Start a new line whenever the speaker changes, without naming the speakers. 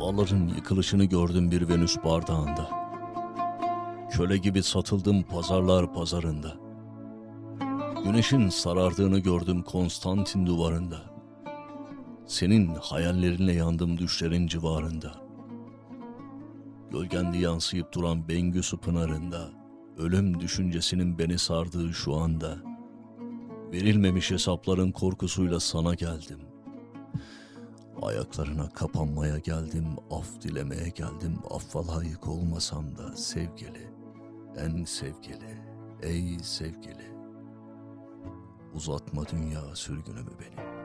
Dağların yıkılışını gördüm bir Venüs bardağında. Köle gibi satıldım pazarlar pazarında. Güneşin sarardığını gördüm Konstantin duvarında. Senin hayallerinle yandım düşlerin civarında. Gölgende yansıyıp duran Bengüsü pınarında. Ölüm düşüncesinin beni sardığı şu anda. Verilmemiş hesapların korkusuyla sana geldim. Ayaklarına kapanmaya geldim, af dilemeye geldim. Affa layık olmasam da sevgili, en sevgili, ey sevgili. Uzatma dünya sürgünümü benim.